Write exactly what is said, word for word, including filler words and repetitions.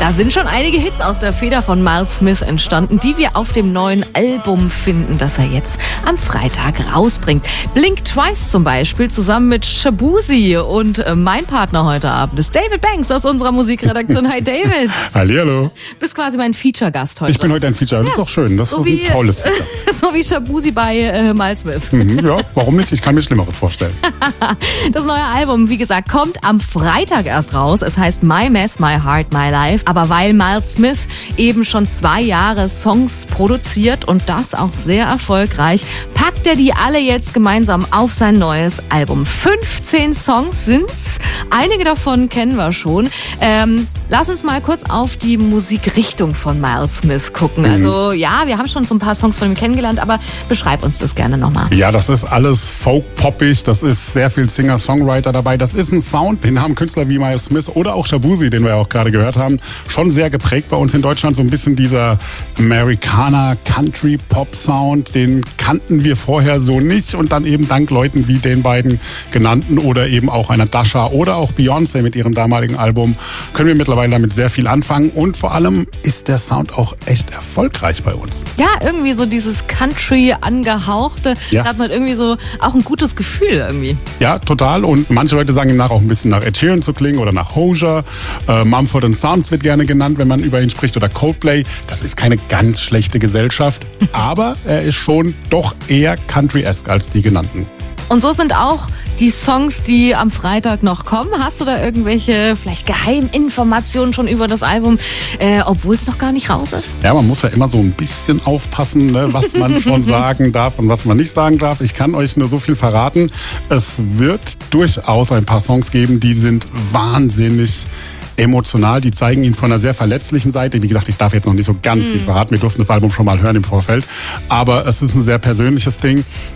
Da sind schon einige Hits aus der Feder von Miles Smith entstanden, die wir auf dem neuen Album finden, das er jetzt am Freitag rausbringt. Blink Twice zum Beispiel, zusammen mit Shaboozey. Und äh, mein Partner heute Abend ist David Banks aus unserer Musikredaktion. Hi David. Hallihallo. Bist quasi mein Feature-Gast heute. Ich bin heute ein Feature, das ja. ist doch schön. Das so ist wie, ein tolles Feature. So wie Shaboozey bei äh, Miles Smith. Mhm, ja, warum nicht? Ich kann mir Schlimmeres vorstellen. Das neue Album, wie gesagt, kommt am Freitag erst raus. Es heißt My Mess, My Heart, My Life. Aber weil Miles Smith eben schon zwei Jahre Songs produziert und das auch sehr erfolgreich, packt er die alle jetzt gemeinsam auf sein neues Album. fünfzehn Songs sind's. Einige davon kennen wir schon. Ähm, lass uns mal kurz auf die Musikrichtung von Miles Smith gucken. Mhm. Also ja, wir haben schon so ein paar Songs von ihm kennengelernt, aber beschreib uns das gerne nochmal. Ja, das ist alles folk-poppig, das ist sehr viel Singer-Songwriter dabei. Das ist ein Sound, den haben Künstler wie Miles Smith oder auch Shaboozey, den wir ja auch gerade gehört haben, schon sehr geprägt bei uns in Deutschland. So ein bisschen dieser Americana-Country-Pop-Sound, den kannten wir vorher so nicht. Und dann eben dank Leuten wie den beiden genannten oder eben auch einer Dasha oder auch Beyoncé mit ihrem damaligen Album können wir mittlerweile damit sehr viel anfangen. Und vor allem ist der Sound auch echt erfolgreich bei uns. Ja, irgendwie so dieses Country angehauchte. Ja. Da hat man irgendwie so auch ein gutes Gefühl irgendwie. Ja, total. Und manche Leute sagen ihm nach, auch ein bisschen nach Ed Sheeran zu klingen oder nach Hozier. Äh, Mumford and Sons wird gerne genannt, wenn man über ihn spricht, oder Coldplay. Das ist keine ganz schlechte Gesellschaft, aber er ist schon doch eher Country-esque als die genannten. Und so sind auch die Songs, die am Freitag noch kommen. Hast du da irgendwelche vielleicht Geheiminformationen schon über das Album, äh, obwohl es noch gar nicht raus ist? Ja, man muss ja immer so ein bisschen aufpassen, ne, was man schon sagen darf und was man nicht sagen darf. Ich kann euch nur so viel verraten. Es wird durchaus ein paar Songs geben, die sind wahnsinnig emotional, die zeigen ihn von einer sehr verletzlichen Seite. Wie gesagt, ich darf jetzt noch nicht so ganz mm. viel verraten. Wir durften das Album schon mal hören im Vorfeld. Aber es ist ein sehr persönliches Ding.